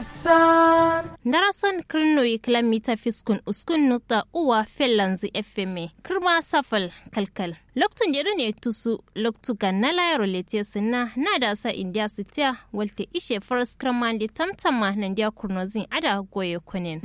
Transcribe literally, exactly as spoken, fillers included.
darasan darasan kirno kilomita fiskun uskun nuta uwa fellanzi fm kirma safal kalkal loktun jere ne tusu loktu ganna layaro lete sinna na da sa india sitia walte ishe forest kramandi tamtama nan dia kurnozin ada goye kunin